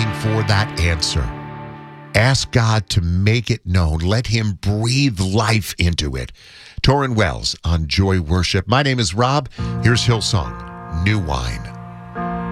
looking for that answer. Ask God to make it known. Let him breathe life into it. Torrin Wells on Joy Worship. My name is Rob. Here's Hillsong, New Wine.